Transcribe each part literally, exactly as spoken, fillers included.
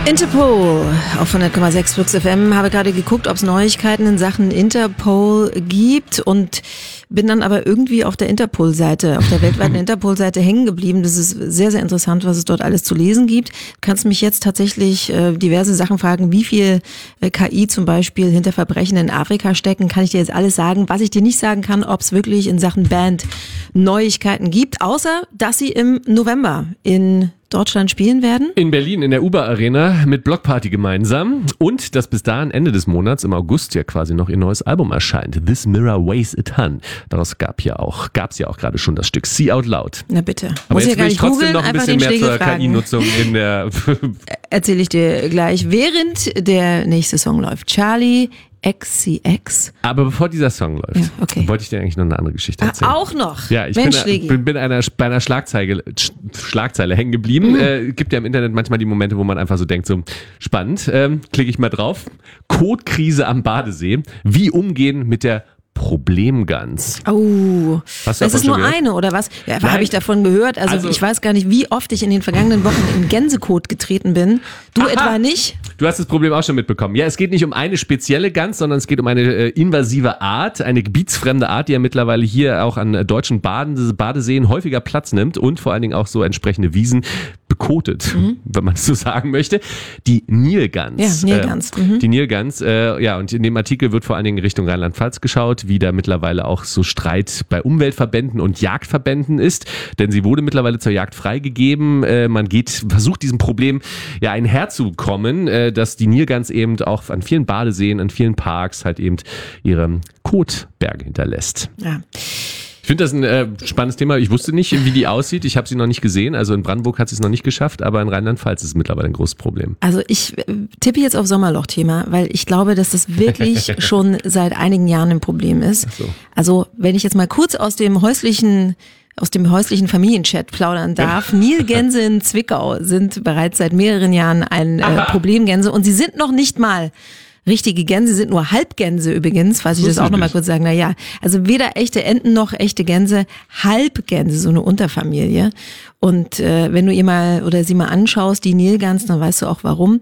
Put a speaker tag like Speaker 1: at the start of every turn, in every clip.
Speaker 1: Interpol auf hundert Komma sechs Flux F M. Habe gerade geguckt, ob es Neuigkeiten in Sachen Interpol gibt und bin dann aber irgendwie auf der Interpol-Seite, auf der weltweiten Interpol-Seite hängen geblieben. Das ist sehr, sehr interessant, was es dort alles zu lesen gibt. Du kannst mich jetzt tatsächlich äh, diverse Sachen fragen, wie viel äh, K I zum Beispiel hinter Verbrechen in Afrika stecken, kann ich dir jetzt alles sagen. Was ich dir nicht sagen kann, ob es wirklich in Sachen Band Neuigkeiten gibt, außer dass sie im November in Deutschland spielen werden?
Speaker 2: In Berlin in der Uber Arena mit Blockparty gemeinsam und dass bis dahin Ende des Monats im August ja quasi noch ihr neues Album erscheint. This Mirror Weighs a Ton. Daraus gab ja auch, gab's ja auch gerade schon das Stück See Out Loud.
Speaker 1: Na bitte.
Speaker 2: Aber
Speaker 1: Muss
Speaker 2: jetzt
Speaker 1: ja gar
Speaker 2: will ich
Speaker 1: nicht
Speaker 2: trotzdem
Speaker 1: googeln,
Speaker 2: noch ein
Speaker 1: einfach
Speaker 2: bisschen
Speaker 1: den
Speaker 2: mehr zur
Speaker 1: Schläger
Speaker 2: K I-Nutzung in der...
Speaker 1: Erzähle ich dir gleich, während der nächste Song läuft. Charlie X C X.
Speaker 2: Aber bevor dieser Song läuft,
Speaker 1: ja, okay.
Speaker 2: wollte ich dir eigentlich noch eine andere Geschichte erzählen.
Speaker 1: Ah, auch noch?
Speaker 2: Ja, ich
Speaker 1: Mensch,
Speaker 2: bin, bin, bin einer, bei einer Schlagzeile, Schlagzeile hängen geblieben. Mhm. Äh, gibt ja im Internet manchmal die Momente, wo man einfach so denkt, so spannend, ähm, klicke ich mal drauf. Kotkrise am Badesee. Wie umgehen mit der Problemgans.
Speaker 1: Oh, das ist nur gehört? eine, oder was? Ja, habe ich davon gehört. Also, also ich weiß gar nicht, wie oft ich in den vergangenen Wochen in Gänsekot getreten bin. Du aha, etwa nicht?
Speaker 2: Du hast das Problem auch schon mitbekommen. Ja, es geht nicht um eine spezielle Gans, sondern es geht um eine äh, invasive Art, eine gebietsfremde Art, die ja mittlerweile hier auch an deutschen Baden, Badeseen häufiger Platz nimmt und vor allen Dingen auch so entsprechende Wiesen bekotet, mhm. wenn man es so sagen möchte. Die Nilgans.
Speaker 1: Ja, Nilgans.
Speaker 2: Äh, mhm. Die Nilgans, äh, ja, und in dem Artikel wird vor allen Dingen Richtung Rheinland-Pfalz geschaut, wie da mittlerweile auch so Streit bei Umweltverbänden und Jagdverbänden ist, denn sie wurde mittlerweile zur Jagd freigegeben. Äh, man geht, versucht diesem Problem ja ein Herr zu kommen, äh, dass die Nilgans eben auch an vielen Badeseen, an vielen Parks halt eben ihre Kotberge hinterlässt.
Speaker 1: Ja.
Speaker 2: Ich finde das ein äh, spannendes Thema. Ich wusste nicht, wie die aussieht. Ich habe sie noch nicht gesehen. Also in Brandenburg hat sie es noch nicht geschafft, aber in Rheinland-Pfalz ist es mittlerweile ein großes Problem.
Speaker 1: Also ich äh, tippe jetzt auf Sommerloch-Thema, weil ich glaube, dass das wirklich schon seit einigen Jahren ein Problem ist. Ach so. Also wenn ich jetzt mal kurz aus dem häuslichen aus dem häuslichen Familienchat plaudern darf. Nilgänse in Zwickau sind bereits seit mehreren Jahren ein äh, Problemgänse und sie sind noch nicht mal richtige Gänse, sind nur Halbgänse übrigens, falls ich das auch nochmal kurz sagen. Na ja, also weder echte Enten noch echte Gänse, Halbgänse, so eine Unterfamilie. Und äh, wenn du ihr mal oder sie mal anschaust, die Nilgans, dann weißt du auch warum.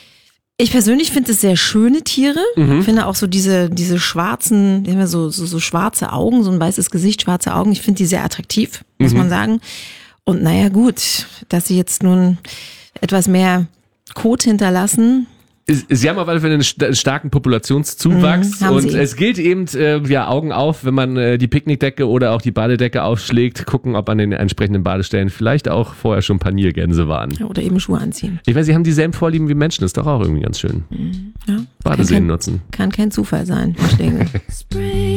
Speaker 1: Ich persönlich finde es sehr schöne Tiere. Mhm. Ich finde auch so diese diese schwarzen, die haben ja so, so so schwarze Augen, so ein weißes Gesicht, schwarze Augen. Ich finde die sehr attraktiv, muss mhm. man sagen. Und naja gut, dass sie jetzt nun etwas mehr Kot hinterlassen.
Speaker 2: Sie haben auf alle Fälle einen starken Populationszuwachs mm, und Sie. Es gilt eben, äh, ja, Augen auf, wenn man äh, die Picknickdecke oder auch die Badedecke aufschlägt, gucken, ob an den entsprechenden Badestellen vielleicht auch vorher schon ein paar Nilgänse waren.
Speaker 1: Ja, oder eben Schuhe anziehen.
Speaker 2: Ich weiß, Sie haben dieselben Vorlieben wie Menschen, ist doch auch irgendwie ganz schön.
Speaker 1: Mm, ja.
Speaker 2: Badeseen nutzen.
Speaker 1: Kann kein Zufall sein, ich denke.